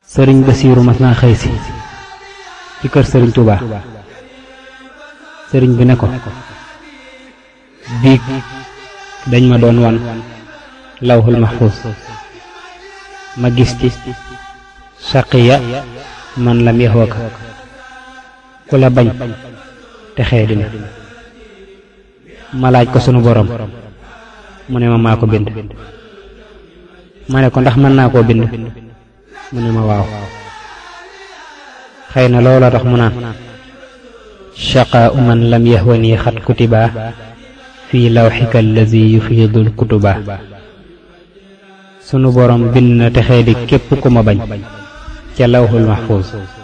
sëriñ Basiiru mas naa xëy si ci kër sëriñ Tuubaa. sëriñ bi ne ko biig dañ ma doon wan lawhul mahfuus ma gis ci saqiya man lam yahwaka ku la bañ te xee dina. ma laaj ko sunu borom mu ne ma maa ko bind. ma ne ko ndax mën naa koo bind mu ne ma waaw. xëy na loola tax mu naan shaqaa man lam yahwani xat kutiba fii lawxika allazi yufiidul kutuba. sunu borom bind na texee di képp ku ma bañ ca lawxul mahfuus.